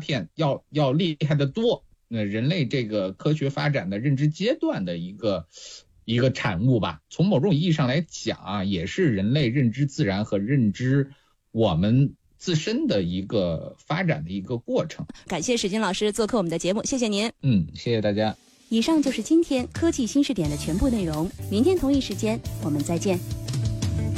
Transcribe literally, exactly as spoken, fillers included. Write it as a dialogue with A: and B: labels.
A: 片要要厉害得多。那人类这个科学发展的认知阶段的一个一个产物吧，从某种意义上来讲啊，也是人类认知自然和认知我们自身的一个发展的一个过程。
B: 感谢史军老师做客我们的节目，谢谢您。
A: 嗯，谢谢大家。
B: 以上就是今天科技新视点的全部内容，明天同一时间我们再见。